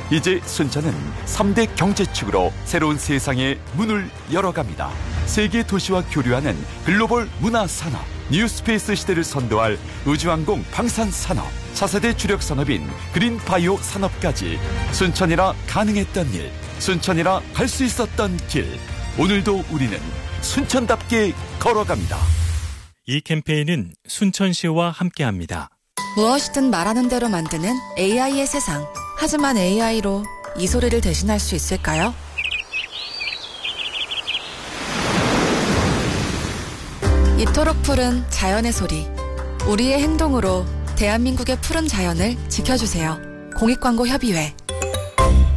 이제 순천은 3대 경제축으로 새로운 세상의 문을 열어갑니다. 세계 도시와 교류하는 글로벌 문화산업, 뉴스페이스 시대를 선도할 우주항공 방산산업, 차세대 주력 산업인 그린바이오 산업까지 순천이라 가능했던 일, 순천이라 갈 수 있었던 길. 오늘도 우리는 순천답게 걸어갑니다. 이 캠페인은 순천시와 함께합니다. 무엇이든 말하는 대로 만드는 AI의 세상. 하지만 AI로 이 소리를 대신할 수 있을까요? 이토록 푸른 자연의 소리. 우리의 행동으로 대한민국의 푸른 자연을 지켜주세요. 공익광고협의회.